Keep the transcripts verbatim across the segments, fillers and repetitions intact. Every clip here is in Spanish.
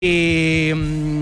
Y,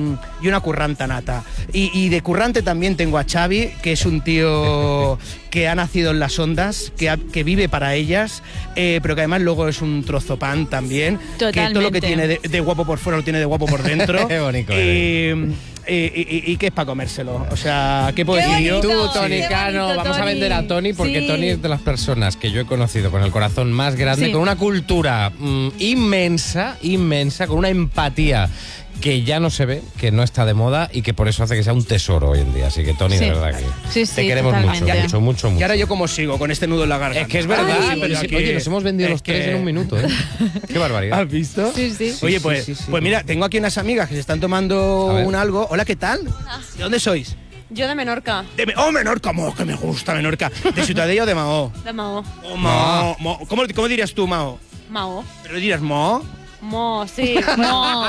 y una curranta nata. Y, y de currante también tengo a Xavi, que es un tío que ha nacido en las ondas, que, ha, que vive para ellas, eh, pero que además luego es un trozo pan también. Totalmente. Que todo lo que tiene de, de guapo por fuera lo tiene de guapo por dentro. Qué bonito. Y, y, y, y que es para comérselo. O sea, ¿qué puedo Qué decir yo? Tú, bonito, Tony qué Cano, bonito, vamos a Tony. vender a Tony porque Sí. Tony es de las personas que yo he conocido con el corazón más grande, Sí. con una cultura mm, inmensa, inmensa, con una empatía que ya no se ve, que no está de moda y que por eso hace que sea un tesoro hoy en día. Así que, Tony, Sí. de verdad que Sí, te sí, queremos totalmente. mucho, mucho, mucho, mucho. Y ahora yo cómo sigo con este nudo en la garganta. Es que es verdad, Ay, pero yo sí, aquí- oye, nos hemos vendido es los tres que- en un minuto, ¿eh? Qué barbaridad. ¿Has visto? Sí, sí. Oye, Sí, pues, sí, sí, sí. pues mira, tengo aquí unas amigas que se están tomando A ver. un algo. Hola, ¿qué tal? ¿De dónde sois? Yo de Menorca, De Me- ¡Oh, Menorca! ¡Mo, que me gusta Menorca! ¿De Ciutadella o de Mahó? de Mao. Oh, Mo, Mo. ¿Cómo, ¿Cómo dirías tú, Mao? Mao. ¿Pero dirías Mo? Mo, sí. No.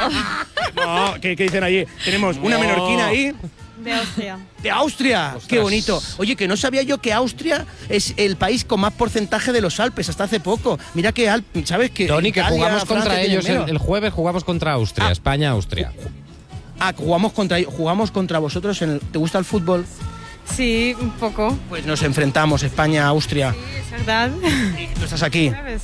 Mo, ¿qué, qué dicen allí? Tenemos una Mo. menorquina ahí. De Austria. ¡De Austria! Ostras. ¡Qué bonito! Oye, que no sabía yo que Austria es el país con más porcentaje de los Alpes, hasta hace poco. Mira que Alpes, ¿sabes? Que Tony, que Italia, jugamos Francia contra tienen ellos el, menos. el jueves, jugamos contra Austria, Ah. España-Austria. Ah, jugamos contra, jugamos contra vosotros. En el- ¿Te gusta el fútbol? Sí, un poco. Pues nos enfrentamos, España-Austria. Es verdad. Y tú estás aquí. ¿Sabes?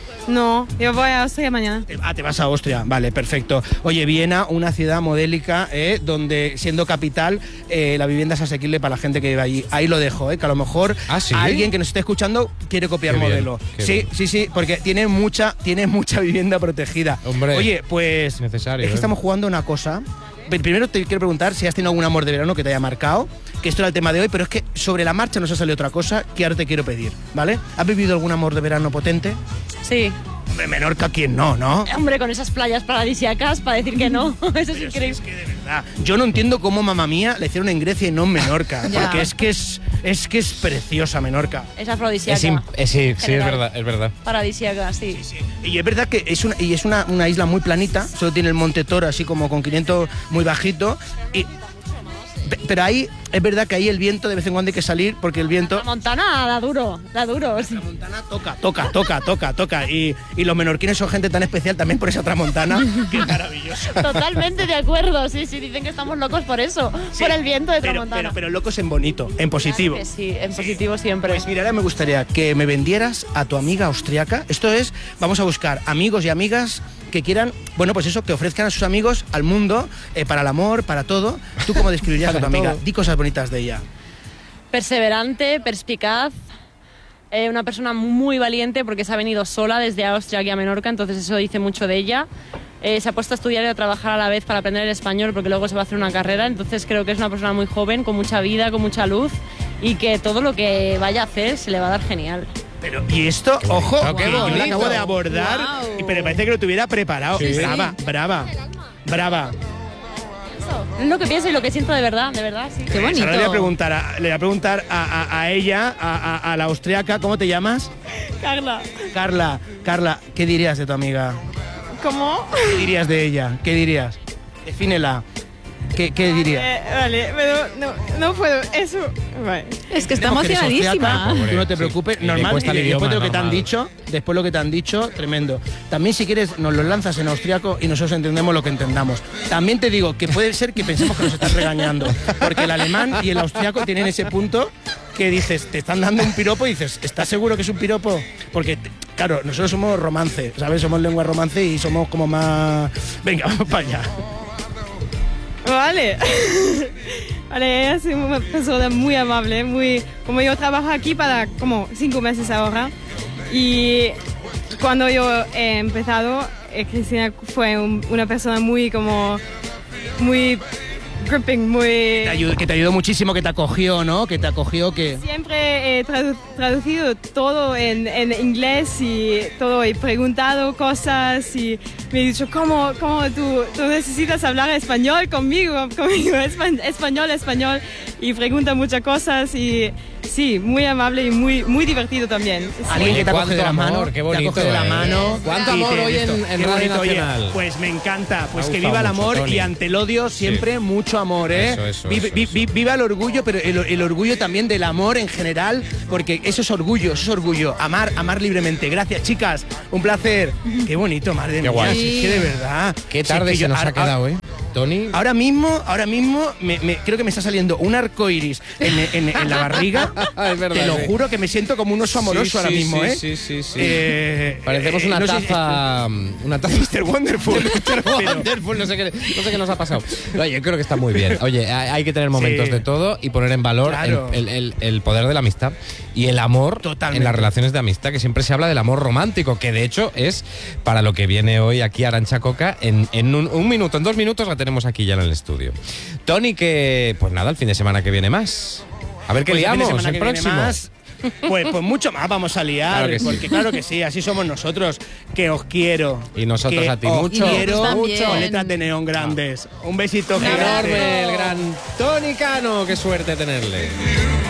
No, yo voy a Austria mañana. Te- Ah, te vas a Austria, vale, perfecto. Oye, Viena, una ciudad modélica, ¿eh? Donde siendo capital, eh, la vivienda es asequible para la gente que vive allí. Ahí lo dejo, ¿eh? Que a lo mejor ¿Ah, sí? alguien que nos esté escuchando quiere copiar Qué bien, modelo. qué Sí, bien. sí, sí, porque tiene mucha, tiene mucha vivienda protegida. Hombre, Oye, pues necesario, es que ¿eh? estamos jugando una cosa. Pero primero te quiero preguntar si has tenido algún amor de verano que te haya marcado, que esto era el tema de hoy, pero es que sobre la marcha nos ha salido otra cosa que ahora te quiero pedir, ¿vale? ¿Has vivido algún amor de verano potente? Sí. Hombre, Menorca, ¿quién no, no? Hombre, con esas playas paradisíacas para decir que no. Eso es Pero si increíble. es que de verdad, yo no entiendo cómo Mamma Mía la hicieron en Grecia y no en Menorca, Ya. porque es que es, es que es preciosa Menorca. Es Es afrodisíaca. imp- eh, sí, sí, es General. verdad, es verdad. Paradisíaca, sí. Y es verdad que es una, y es una, una isla muy planita, solo tiene el Monte Toro así como con quinientos muy bajito, y, pe- pero ahí es verdad que ahí el viento de vez en cuando hay que salir porque el viento... La Montana da duro, da duro. La tramontana toca, toca, toca, toca, toca. Y, y los menorquines son gente tan especial también por esa tramontana, que es maravilloso. Totalmente de acuerdo, sí, sí, dicen que estamos locos por eso, Sí, por el viento de pero, Tramontana. pero, pero locos en bonito, en positivo. Claro que sí, en positivo siempre. Pues mira, ahora me gustaría que me vendieras a tu amiga austriaca. Esto es, vamos a buscar amigos y amigas que quieran, bueno, pues eso, que ofrezcan a sus amigos, al mundo, eh, para el amor, para todo. ¿Tú cómo describirías a tu Para amiga? todo. Di cosas bonitas de ella. Perseverante, perspicaz, eh, una persona muy valiente porque se ha venido sola desde Austria aquí a Menorca, entonces eso dice mucho de ella. Eh, se ha puesto a estudiar y a trabajar a la vez para aprender el español porque luego se va a hacer una carrera, entonces creo que es una persona muy joven, con mucha vida, con mucha luz y que todo lo que vaya a hacer se le va a dar genial. Pero, y esto, Qué bonito, ojo, qué que yo lo bonito. acabo de abordar, Guau. y- pero parece que lo tuviera preparado. Sí. Brava, brava, brava. Es lo que pienso y lo que siento de verdad, de verdad, sí. Qué Pues bonito. ahora le voy a preguntar a, le voy a, preguntar a, a- a ella, a, a- a la austriaca, ¿cómo te llamas? Carla, Carla, Carla, ¿qué dirías de tu amiga? ¿cómo? ¿Qué dirías de ella? ¿Qué dirías? Defínela. ¿Qué, qué dirías? Eh, vale, pero no, no puedo. Eso. Vale. Es que está Tenemos que eres emocionadísima. austriaca, Tú no te Sí. preocupes, Y le normal. cuesta Y el después de lo idioma, que te han normal. dicho, después lo que te han dicho, tremendo. También si quieres nos lo lanzas en austriaco y nosotros entendemos lo que entendamos. También te digo que puede ser que pensemos que nos estás regañando, porque el alemán y el austriaco tienen ese punto que dices, te están dando un piropo y dices, ¿estás seguro que es un piropo? Porque, te- claro, nosotros somos romance, ¿sabes? Somos lengua romance y somos como más... Venga, vamos para allá. Vale. Vale, ella es una persona muy amable, muy... Como yo trabajo aquí para como cinco meses ahora. Y cuando yo he empezado, eh, Cristina fue un- una persona muy como... Muy gripping, muy... Te ayudó- que te ayudó muchísimo, que te acogió, ¿no? Que te acogió, que... Siempre he tradu- traducido todo en, en inglés y todo, he preguntado cosas y me he dicho, ¿cómo, cómo tú, tú necesitas hablar español conmigo? Conmigo, espa- español, español. Y pregunta muchas cosas y sí, muy amable y muy, muy divertido también. Sí. Alguien que te acoge Cuánto de la amor, mano, qué te bonito, acoge de la eh. mano. Cuánto y amor te- hoy en- esto, en qué Radio bonito, oye, Nacional. pues me encanta, pues Me ha que viva gustado el mucho, amor Tony. y ante el odio siempre mucho amor, ¿eh? Eso, eso, Vive- eso, vi- eso. vi- viva el orgullo, pero el, el orgullo también del amor en general, porque eso es orgullo, eso es orgullo, amar, amar libremente. Gracias, chicas, un placer. Qué bonito, madre Qué mía. guay. Si es que de verdad. Qué Si tarde es que se yo- nos ha ahora- quedado, ¿eh? Tony. Ahora mismo, ahora mismo, me, me- creo que me está saliendo un arco iris en, en- en la barriga. Es verdad, Te lo sí. juro que me siento como un oso amoroso Sí, ahora sí, mismo, sí, ¿eh? Sí, sí, sí. Eh, Parecemos eh, una no sé- taza. Una taza. mister Wonderful. Pero Pero- Wonderful, no sé, qué, no sé qué nos ha pasado. Oye, yo creo que está muy bien. Oye, hay hay que tener momentos Sí. de todo y poner en valor Claro. el, el- el- el poder de la amistad y el amor Totalmente. en las relaciones de amistad, que siempre se habla del amor romántico, que de hecho es para lo que viene hoy aquí Arantxa Coca. En, en un, un minuto, en dos minutos la tenemos aquí ya en el estudio. Tony, que pues nada, el fin de semana que viene más. A ver qué Pues el fin de liamos semana el que viene próximo. más, Pues, pues mucho más vamos a liar, Claro que sí. porque claro que sí, así somos nosotros, que os quiero. Y nosotros que a ti os mucho. quiero Nosotros mucho. también. Con letras de neón grandes. Un besito gigante. Enorme, el gran Tony Cano. Qué suerte tenerle.